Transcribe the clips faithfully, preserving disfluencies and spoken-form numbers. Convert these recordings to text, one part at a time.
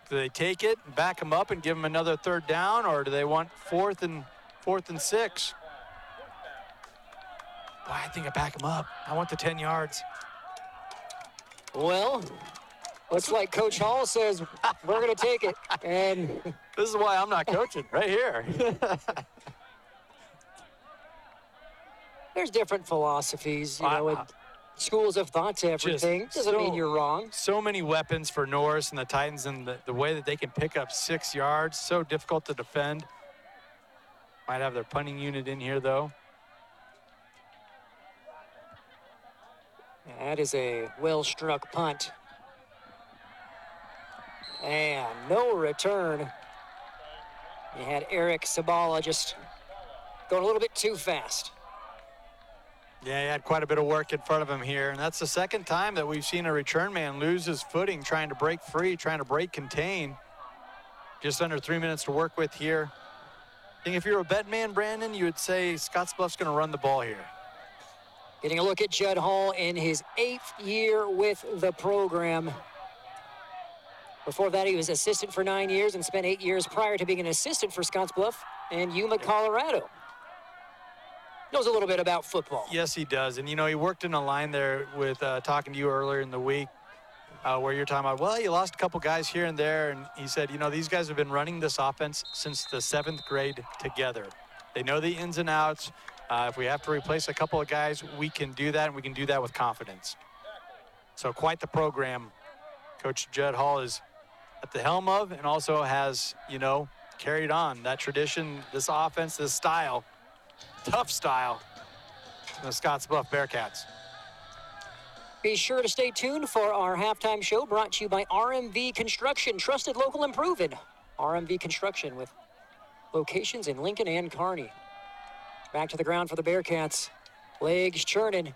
Do they take it, back them up, and give them another third down, or do they want fourth and fourth and six? Boy, I think I back them up. I want the ten yards. Well, looks like Coach Hall says we're going to take it. And this is why I'm not coaching, right here. There's different philosophies, you know, and schools of thought to everything. Doesn't so, mean you're wrong. So many weapons for Norris and the Titans, and the, the way that they can pick up six yards, so difficult to defend. Might have their punting unit in here, though. That is a well-struck punt. And no return. You had Eric Sabala just going a little bit too fast. Yeah, he had quite a bit of work in front of him here, and that's the second time that we've seen a return man lose his footing, trying to break free, trying to break contain. Just under three minutes to work with here. I think if you're a bet man, Brandon, you would say Scottsbluff's going to run the ball here. Getting a look at Judd Hall in his eighth year with the program. Before that, he was assistant for nine years and spent eight years prior to being an assistant for Scottsbluff and Yuma, Colorado. Knows a little bit about football. Yes, he does. And, you know, he worked in a line there with uh, talking to you earlier in the week uh, where you're talking about, well, you lost a couple guys here and there. And he said, you know, these guys have been running this offense since the seventh grade together. They know the ins and outs. Uh, if we have to replace a couple of guys, we can do that, and we can do that with confidence. So quite the program Coach Judd Hall is at the helm of, and also has, you know, carried on that tradition, this offense, this style. Tough style, the Scottsbluff Bearcats. Be sure to stay tuned for our halftime show brought to you by R M V Construction, trusted local and proven. R M V Construction with locations in Lincoln and Kearney. Back to the ground for the Bearcats. Legs churning.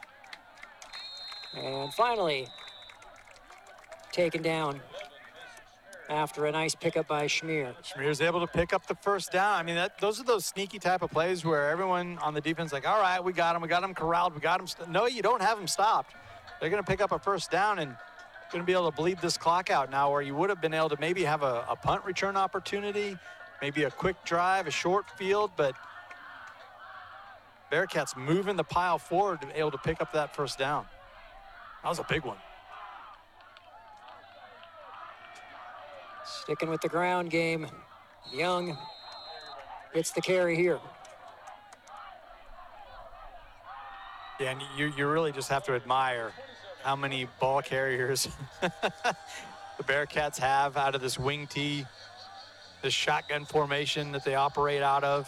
And finally, taken down after a nice pickup by Schmier. Schmier's able to pick up the first down. I mean, that, those are those sneaky type of plays where everyone on the defense is like, all right, we got him, we got him corralled, we got him. St-. No, you don't have him stopped. They're going to pick up a first down and going to be able to bleed this clock out now, where you would have been able to maybe have a, a punt return opportunity, maybe a quick drive, a short field, but Bearcats moving the pile forward to be able to pick up that first down. That was a big one. Sticking with the ground game. Young gets the carry here. Yeah, and you, you really just have to admire how many ball carriers the Bearcats have out of this wing tee, this shotgun formation that they operate out of.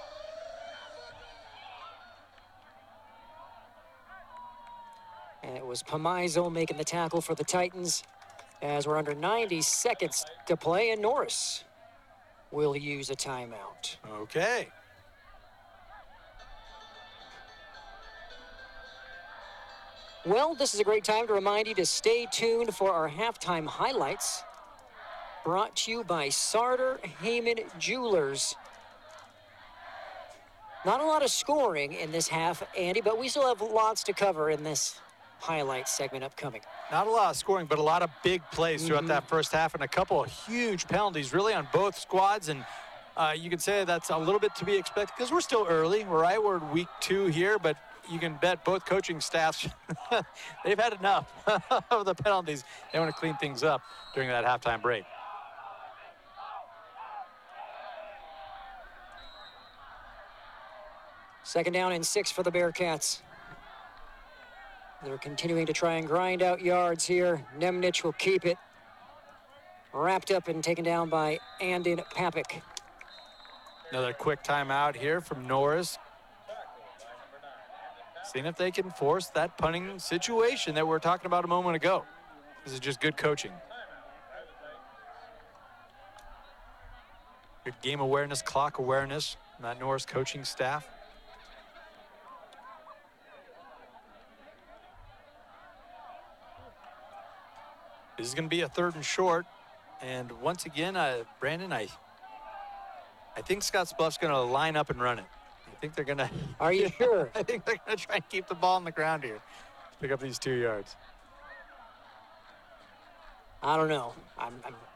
And it was Pamizo making the tackle for the Titans, as we're under ninety seconds to play, and Norris will use a timeout. Okay. Well, this is a great time to remind you to stay tuned for our halftime highlights, brought to you by Sartor Heyman Jewelers. Not a lot of scoring in this half, Andy, but we still have lots to cover in this highlight segment upcoming. Not a lot of scoring, but a lot of big plays throughout Mm-hmm. that first half, and a couple of huge penalties really on both squads. And uh, you can say that's a little bit to be expected because we're still early, right? We're week two here, but you can bet both coaching staffs, they've had enough of the penalties. They want to clean things up during that halftime break. Second down and six for the Bearcats. They're continuing to try and grind out yards here. Nemnich will keep it. Wrapped up and taken down by Andon Papik. Another quick timeout here from Norris. Seeing if they can force that punting situation that we were talking about a moment ago. This is just good coaching. Good game awareness, clock awareness from that Norris coaching staff. This is going to be a third and short. And once again, uh, Brandon, I I think Scottsbluff's going to line up and run it. I think they're going to. Are you sure? I think they're going to try and keep the ball on the ground here. Pick up these two yards. I don't know. I'm, I'm